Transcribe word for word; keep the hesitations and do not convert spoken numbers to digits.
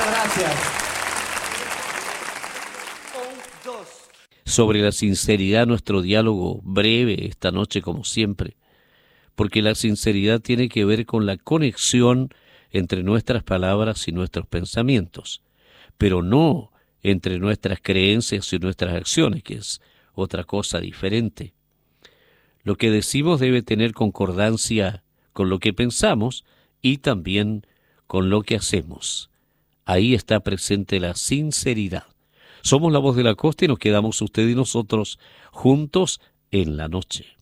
Muchas gracias. Sobre la sinceridad, nuestro diálogo breve esta noche como siempre, porque la sinceridad tiene que ver con la conexión entre nuestras palabras y nuestros pensamientos, pero no entre nuestras creencias y nuestras acciones, que es otra cosa diferente. Lo que decimos debe tener concordancia con lo que pensamos y también con lo que hacemos. Ahí está presente la sinceridad. Somos la voz de la costa y nos quedamos usted y nosotros juntos en la noche.